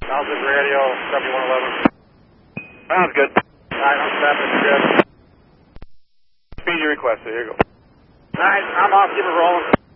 Southwick Radio, W111. Sounds good. Alright, I'm stopping the grid. Speed you requested. Here you go. Alright, I'm off. Keep it rolling.